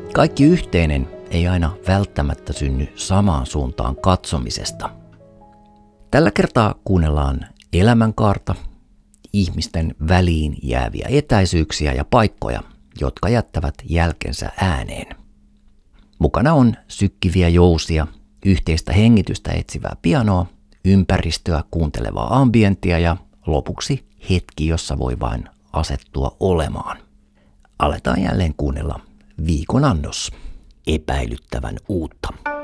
Kaikki yhteinen ei aina välttämättä synny samaan suuntaan katsomisesta. Tällä kertaa kuunnellaan elämänkaarta, ihmisten väliin jääviä etäisyyksiä ja paikkoja, jotka jättävät jälkensä ääneen. Mukana on sykkiviä jousia, yhteistä hengitystä etsivää pianoa, ympäristöä kuuntelevaa ambienttia ja lopuksi hetki, jossa voi vain asettua olemaan. Aletaan jälleen kuunnella viikon annos epäilyttävän uutta.